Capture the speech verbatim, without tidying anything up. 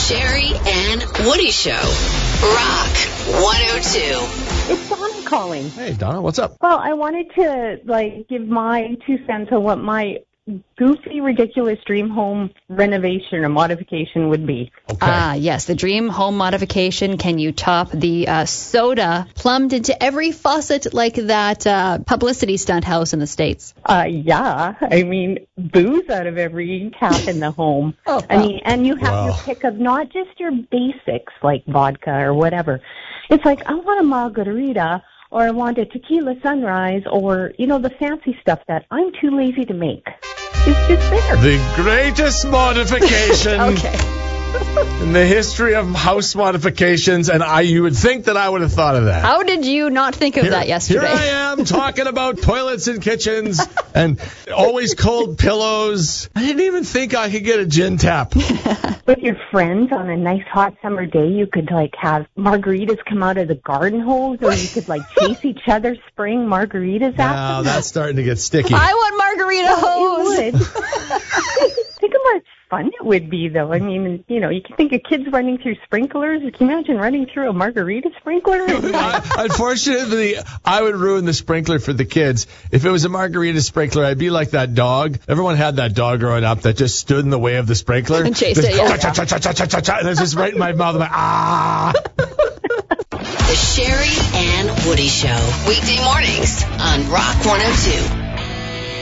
Sherry and Woody Show. Rock one oh two. It's Donna calling. Hey, Donna, what's up? Well, I wanted to, like, give my two cents on what my goofy, ridiculous dream home renovation or modification would be. Okay. Ah, yes, the dream home modification. Can you top the uh, soda plumbed into every faucet like that uh, publicity stunt house in the States? Uh, yeah. I mean, booze out of every tap in the home. Oh, I mean, and you have Wow. your pick of not just your basics like vodka or whatever. It's like, I want a margarita, or I want a tequila sunrise, or, you know, the fancy stuff that I'm too lazy to make. It's just there. The greatest modification Okay. in the history of house modifications, and I you would think that I would have thought of that. How did you not think of Here- that yesterday? Here I am talking about toilets and kitchens and always cold pillows. I didn't even think I could get a gin tap. With your friends on a nice hot summer day, you could, like, have margaritas come out of the garden hose, or you could, like, chase each other spraying margaritas Now after them. that's starting to get sticky. I want margarita hose. It would. Think how much fun it would be, though. I mean, you know, you can think of kids running through sprinklers. Can you imagine running through a margarita sprinkler? I- Unfortunately, I would ruin the sprinkler for the kids. If it was a margarita sprinkler, I'd be like that dog. Everyone had that dog growing up that just stood in the way of the sprinkler. And chased Just it, yeah. cha-cha-cha-cha-cha-cha-cha, and it's just right in my mouth. I'm like, ah. The Sherry and Woody Show. Weekday mornings on Rock one oh two.